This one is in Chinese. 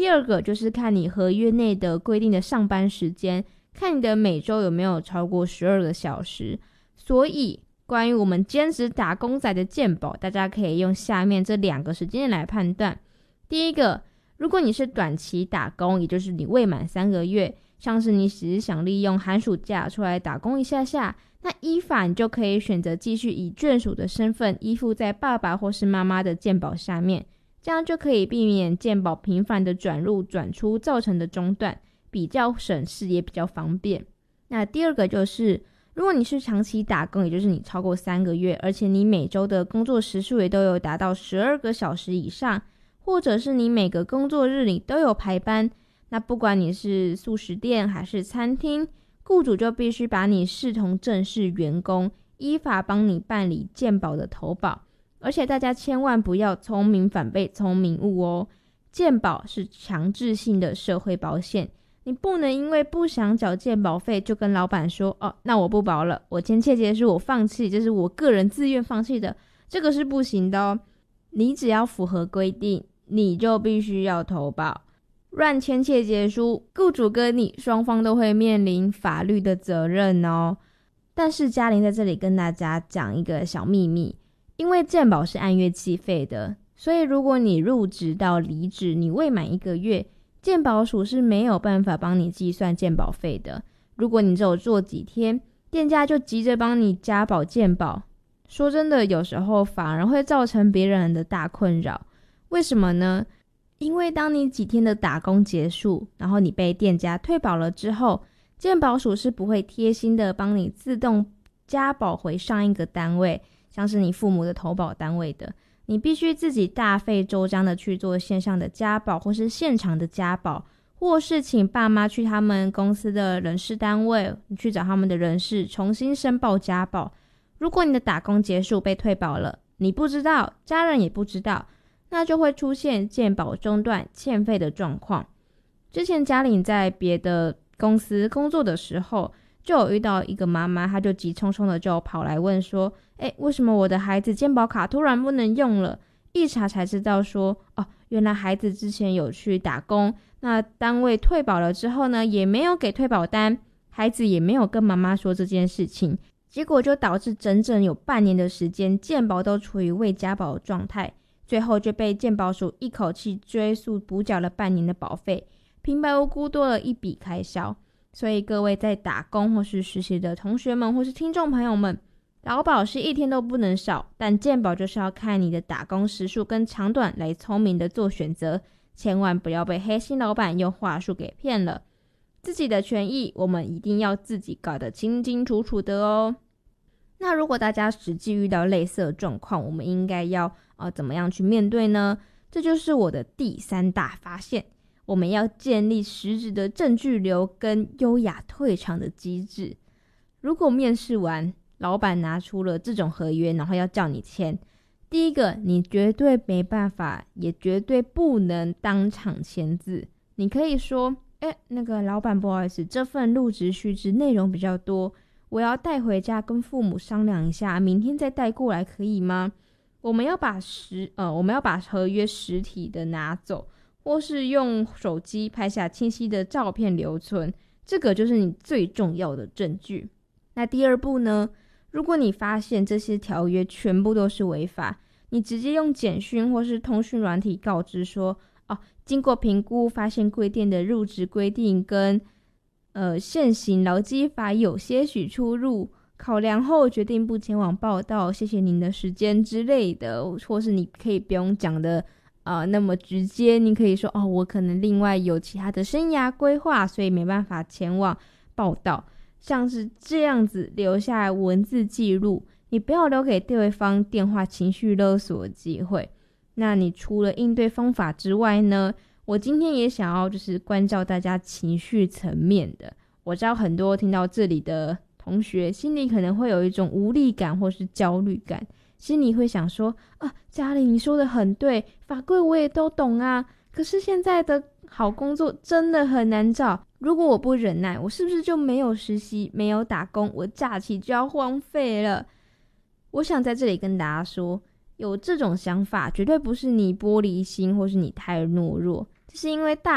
第二个就是看你合约内的规定的上班时间，看你的每周有没有超过12个小时。所以关于我们兼职打工仔的健保，大家可以用下面这2个时间来判断。第一个，如果你是短期打工，也就是你未满3个月，像是你只是想利用寒暑假出来打工一下下，那依法你就可以选择继续以眷属的身份依附在爸爸或是妈妈的健保下面，这样就可以避免健保频繁的转入转出造成的中断，比较省事也比较方便。那第二个就是，如果你是长期打工，也就是你超过3个月，而且你每周的工作时数也都有达到12个小时以上，或者是你每个工作日你都有排班，那不管你是素食店还是餐厅，雇主就必须把你视同正式员工，依法帮你办理健保的投保。而且大家千万不要聪明反被聪明误哦，健保是强制性的社会保险，你不能因为不想缴健保费就跟老板说，那我不保了，我签切结书我放弃，这是我个人自愿放弃的，这个是不行的哦。你只要符合规定，你就必须要投保，乱签切结书，雇主跟你双方都会面临法律的责任哦。但是嘉玲在这里跟大家讲一个小秘密，因为健保是按月计费的，所以如果你入职到离职，你未满1个月，健保署是没有办法帮你计算健保费的。如果你只有做几天，店家就急着帮你加保健保，说真的，有时候反而会造成别人的大困扰。为什么呢？因为当你几天的打工结束，然后你被店家退保了之后，健保署是不会贴心的帮你自动加保回上一个单位，像是你父母的投保单位的，你必须自己大费周章的去做线上的加保，或是现场的加保，或是请爸妈去他们公司的人事单位去找他们的人事重新申报加保。如果你的打工结束被退保了，你不知道，家人也不知道，那就会出现健保中断欠费的状况。之前嘉玲在别的公司工作的时候，就有遇到一个妈妈，她就急匆匆的就跑来问说，为什么我的孩子健保卡突然不能用了？一查才知道说，原来孩子之前有去打工，那单位退保了之后呢，也没有给退保单，孩子也没有跟妈妈说这件事情，结果就导致整整有半年的时间，健保都处于未加保的状态，最后就被健保署一口气追诉补缴了半年的保费，平白无故多了一笔开销。所以各位在打工或是实习的同学们或是听众朋友们，劳保是1天都不能少，但健保就是要看你的打工时数跟长短来聪明的做选择，千万不要被黑心老板用话术给骗了。自己的权益我们一定要自己搞得清清楚楚的哦。那如果大家实际遇到类似的状况，我们应该要怎么样去面对呢？这就是我的第3大发现，我们要建立实质的证据流跟优雅退场的机制。如果面试完老板拿出了这种合约，然后要叫你签，第一个，你绝对没办法也绝对不能当场签字。你可以说那个老板不好意思，这份入职须知内容比较多，我要带回家跟父母商量一下，明天再带过来可以吗？我们要把合约实体的拿走，或是用手机拍下清晰的照片留存，这个就是你最重要的证据。那第2步呢，如果你发现这些条约全部都是违法，你直接用简讯或是通讯软体告知说，经过评估发现贵店的入职规定跟现行劳基法有些许出入，考量后决定不前往报到，谢谢您的时间之类的。或是你可以不用讲的那么直接，你可以说我可能另外有其他的生涯规划，所以没办法前往报到，像是这样子留下来文字记录，你不要留给对方电话情绪勒索的机会。那你除了应对方法之外呢，我今天也想要就是关照大家情绪层面的。我知道很多听到这里的同学心里可能会有一种无力感或是焦虑感，心里会想说嘉玲你说的很对，法规我也都懂啊，可是现在的好工作真的很难找，如果我不忍耐，我是不是就没有实习没有打工，我假期就要荒废了？我想在这里跟大家说，有这种想法绝对不是你玻璃心或是你太懦弱，这是因为大